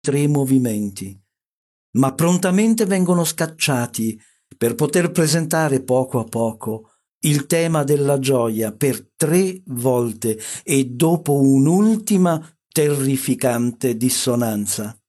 3 movimenti, ma prontamente vengono scacciati per poter presentare poco a poco il tema della gioia per 3 volte e dopo un'ultima terrificante dissonanza.